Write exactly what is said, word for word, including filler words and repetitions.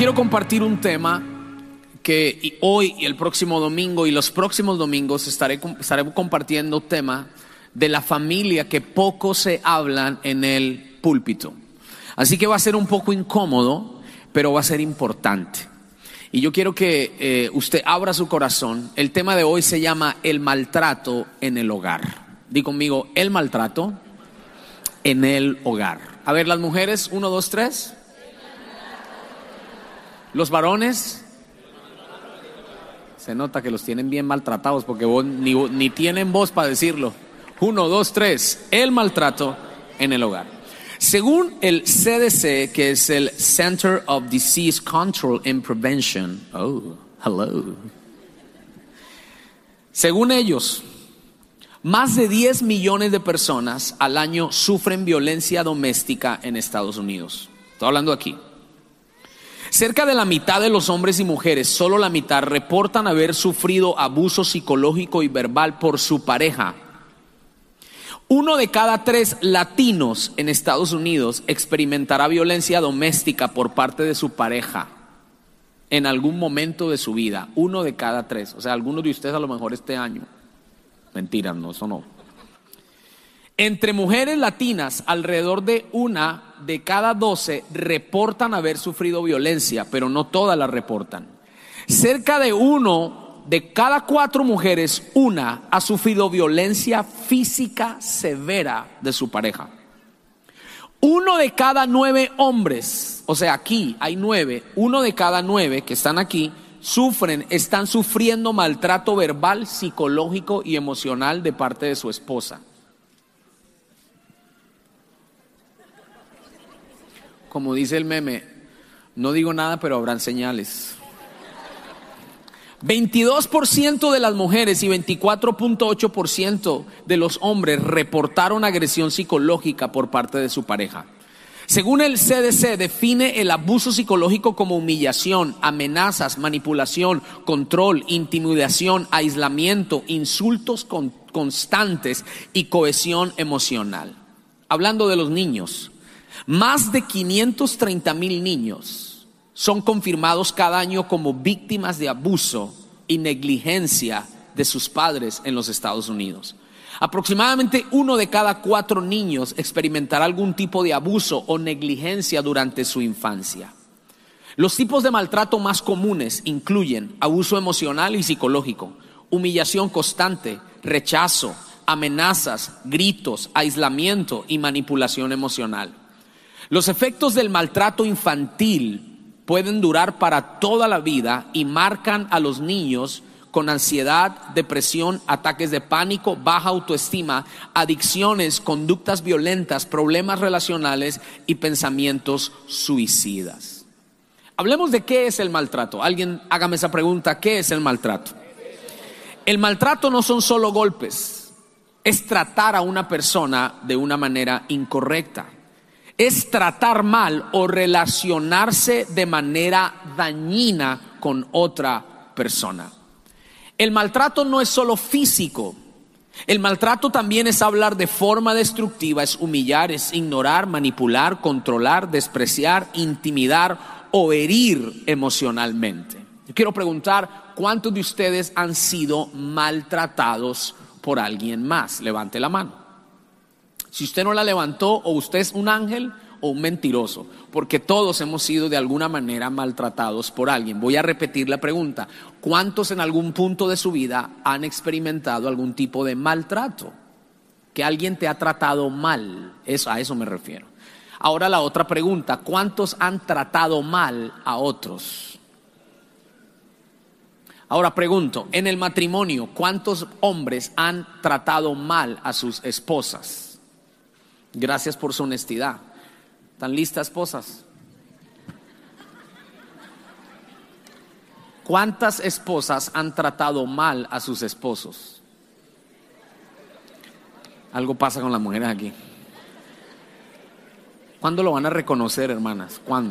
quiero compartir un tema que hoy y el próximo domingo y los próximos domingos estaré, estaré compartiendo tema de la familia que poco se hablan en el púlpito. Así que va a ser un poco incómodo, pero va a ser importante. Y yo quiero que eh, usted abra su corazón. El tema de hoy se llama el maltrato en el hogar. Di conmigo, el maltrato en el hogar. A ver, las mujeres, uno, dos, tres. Los varones. Se nota que los tienen bien maltratados porque vos, ni, ni tienen voz para decirlo. Uno, dos, tres. El maltrato en el hogar. Según el C D C, que es el Center of Disease Control and Prevention. Oh, hello. Según ellos, más de diez millones de personas al año sufren violencia doméstica en Estados Unidos. Estoy hablando aquí. Cerca de la mitad de los hombres y mujeres, solo la mitad, reportan haber sufrido abuso psicológico y verbal por su pareja. Uno de cada tres latinos en Estados Unidos experimentará violencia doméstica por parte de su pareja en algún momento de su vida. Uno de cada tres. O sea, algunos de ustedes a lo mejor este año. Mentiras, no, eso no. Entre mujeres latinas, alrededor de una de cada doce reportan haber sufrido violencia, pero no todas la reportan. Cerca de uno de cada cuatro mujeres, una ha sufrido violencia física severa de su pareja. Uno de cada nueve hombres, o sea, aquí hay nueve, uno de cada nueve que están aquí, sufren, están sufriendo maltrato verbal, psicológico y emocional de parte de su esposa. Como dice el meme, no digo nada, pero habrán señales. veintidós por ciento de las mujeres y veinticuatro punto ocho por ciento de los hombres reportaron agresión psicológica por parte de su pareja. Según el C D C, define el abuso psicológico como humillación, amenazas, manipulación, control, intimidación, aislamiento, insultos con, constantes y cohesión emocional. Hablando de los niños, más de quinientos treinta mil niños son confirmados cada año como víctimas de abuso y negligencia de sus padres en los Estados Unidos. Aproximadamente uno de cada cuatro niños experimentará algún tipo de abuso o negligencia durante su infancia. Los tipos de maltrato más comunes incluyen abuso emocional y psicológico, humillación constante, rechazo, amenazas, gritos, aislamiento y manipulación emocional. Los efectos del maltrato infantil pueden durar para toda la vida y marcan a los niños con ansiedad, depresión, ataques de pánico, baja autoestima, adicciones, conductas violentas, problemas relacionales y pensamientos suicidas. Hablemos de qué es el maltrato. Alguien hágame esa pregunta, ¿qué es el maltrato? El maltrato no son solo golpes, es tratar a una persona de una manera incorrecta. Es tratar mal o relacionarse de manera dañina con otra persona. El maltrato no es solo físico. El maltrato también es hablar de forma destructiva, es humillar, es ignorar, manipular, controlar, despreciar, intimidar o herir emocionalmente. Yo quiero preguntar, ¿cuántos de ustedes han sido maltratados por alguien más? Levante la mano. Si usted no la levantó, o usted es un ángel o un mentiroso, porque todos hemos sido de alguna manera maltratados por alguien. Voy a repetir la pregunta: ¿cuántos en algún punto de su vida han experimentado algún tipo de maltrato? Que alguien te ha tratado mal, eso, a eso me refiero. Ahora la otra pregunta: ¿cuántos han tratado mal a otros? Ahora pregunto, en el matrimonio, ¿cuántos hombres han tratado mal a sus esposas? Gracias por su honestidad. ¿Están listas, esposas? ¿Cuántas esposas han tratado mal a sus esposos? Algo pasa con las mujeres aquí. ¿Cuándo lo van a reconocer, hermanas? ¿Cuándo?